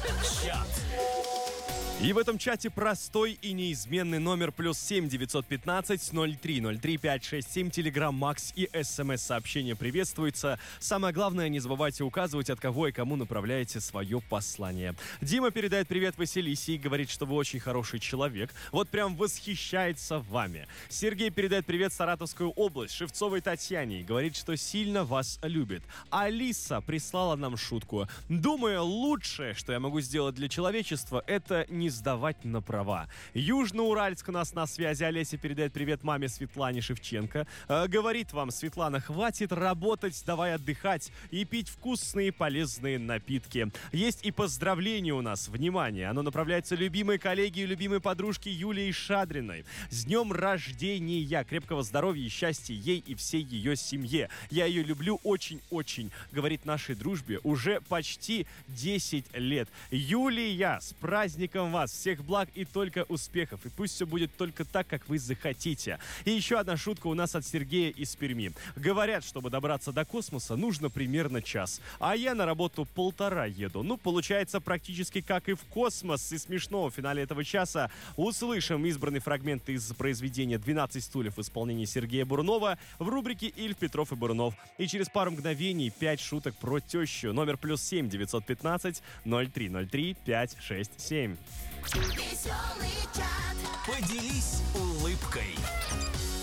Чат. И в этом чате простой и неизменный номер +7 915 03 03 567, Телеграм, Макс и СМС-сообщение приветствуется. Самое главное, не забывайте указывать, от кого и кому направляете свое послание. Дима передает привет Василисе и говорит, что вы очень хороший человек. Вот прям восхищается вами. Сергей передает привет Саратовскую область, Шевцовой Татьяне, и говорит, что сильно вас любит. Алиса прислала нам шутку. Думаю, лучшее, что я могу сделать для человечества, это не сдавать на права. Южноуральск у нас на связи. Олеся передает привет маме Светлане Шевченко. Говорит вам, Светлана, хватит работать, давай отдыхать и пить вкусные полезные напитки. Есть и поздравление у нас. Внимание, оно направляется любимой коллеге и любимой подружке Юлии Шадриной. С днем рождения! Крепкого здоровья и счастья ей и всей ее семье. Я ее люблю очень-очень. Говорит, нашей дружбе уже почти 10 лет. Юлия, с праздником вас! Всех благ и только успехов. И пусть все будет только так, как вы захотите. И еще одна шутка у нас от Сергея из Перми. Говорят, чтобы добраться до космоса, нужно примерно час. А я на работу 1,5 еду. Ну, получается практически как и в космос. И смешно, в финале этого часа услышим избранный фрагмент из произведения «12 стульев» в исполнении Сергея Бурунова в рубрике «Ильф, Петров и Бурунов». И через пару мгновений 5 шуток про тещу. Номер +7 915 03 03 567. Поделись улыбкой.